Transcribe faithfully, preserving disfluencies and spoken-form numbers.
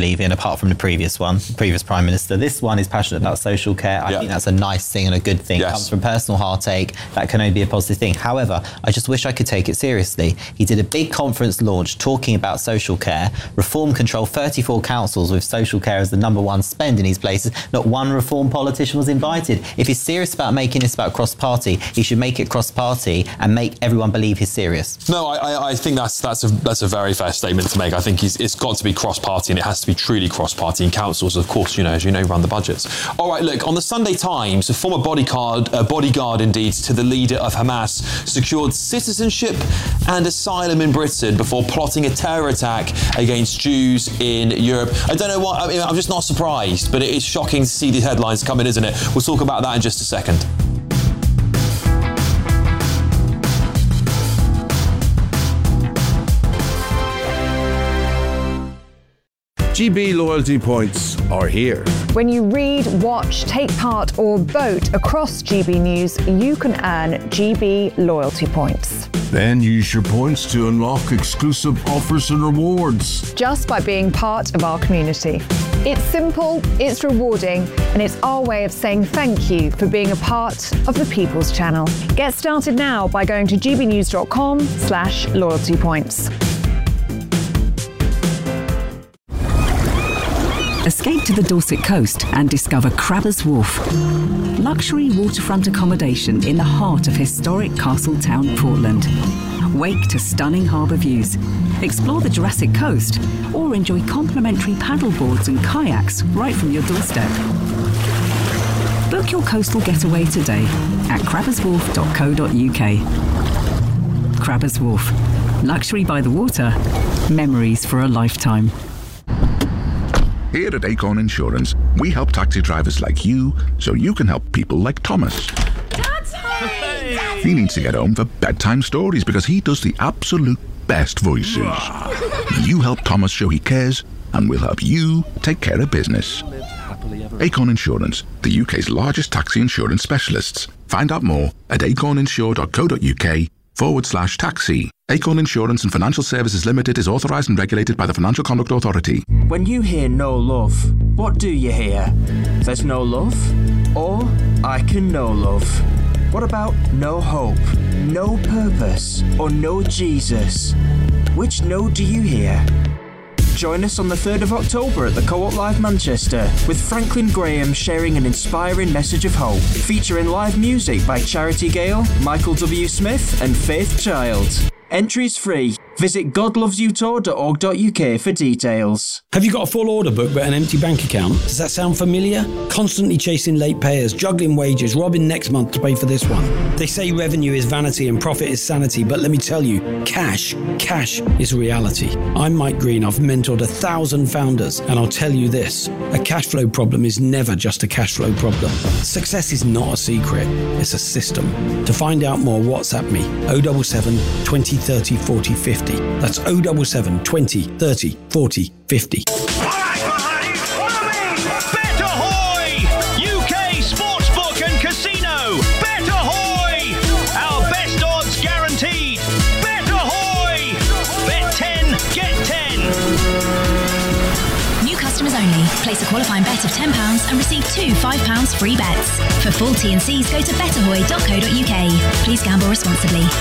believe in, apart from the previous one, previous Prime Minister. This one is passionate about social care. I yeah. think that's a nice thing and a good thing. Yes. It comes from personal heartache. That can only be a positive thing. However, I just wish I could take it seriously. He did a big conference launch talking about social care, reform control thirty-four councils with social care as the number one spend in these places. Not one reform politician was invited. If he's serious about making this about cross-party, he should make it cross-party and make everyone believe he's serious. No, I, I think that's that's a that's a very fair statement to make. I think he's, it's got to be cross-party, and it has to be truly cross-party. And councils, of course, you know, as you know, run the budgets. All right, look, on the Sunday Times, a former bodyguard, uh, bodyguard indeed, to the leader of Hamas, secured citizenship and asylum in Britain before plotting a terror attack against Jews in Europe. I don't know what, I mean, I'm just not surprised, but it is shocking to see the headlines coming, isn't it? We'll talk about that in just a second. G B loyalty points are here. When you read, watch, take part or vote across G B News, you can earn G B loyalty points. Then use your points to unlock exclusive offers and rewards. Just by being part of our community. It's simple, it's rewarding, and it's our way of saying thank you for being a part of the People's Channel. Get started now by going to gbnews.com slash loyalty points. Escape to the Dorset coast and discover Crabbers Wharf. Luxury waterfront accommodation in the heart of historic Castle Town, Portland. Wake to stunning harbour views. Explore the Jurassic Coast or enjoy complimentary paddleboards and kayaks right from your doorstep. Book your coastal getaway today at crabbers wharf dot co dot uk. Crabbers Wharf. Luxury by the water. Memories for a lifetime. Here at Acorn Insurance, we help taxi drivers like you so you can help people like Thomas. Daddy! He needs to get home for bedtime stories because he does the absolute best voices. You help Thomas show he cares, and we'll help you take care of business. Acorn Insurance, the U K's largest taxi insurance specialists. Find out more at acorninsure.co.uk forward slash taxi. Acorn Insurance and Financial Services Limited is authorised and regulated by the Financial Conduct Authority. When you hear no love, what do you hear? There's no love? Or I can know love. What about no hope, no purpose, or no Jesus? Which no do you hear? Join us on the third of October at the Co-op Live Manchester with Franklin Graham sharing an inspiring message of hope, featuring live music by Charity Gale, Michael W. Smith and Faith Child. Entries free. Visit god loves you tour dot org dot uk for details. Have you got a full order book but an empty bank account? Does that sound familiar? Constantly chasing late payers, juggling wages, robbing next month to pay for this one. They say revenue is vanity and profit is sanity, but let me tell you, cash, cash is reality. I'm Mike Green. I've mentored a thousand founders, and I'll tell you this, a cash flow problem is never just a cash flow problem. Success is not a secret, it's a system. To find out more, WhatsApp me, oh seven seven, twenty, thirty, forty, fifty. That's oh seven seven, twenty, thirty, forty, fifty. All right, my honey, follow me! Bet Ahoy! U K Sportsbook and Casino! Bet Ahoy! Our best odds guaranteed! Bet Ahoy! Bet ten, get ten! New customers only. Place a qualifying bet of ten pounds and receive two five pounds free bets. For full T and Cs, go to bet ahoy dot co dot uk. Please gamble responsibly.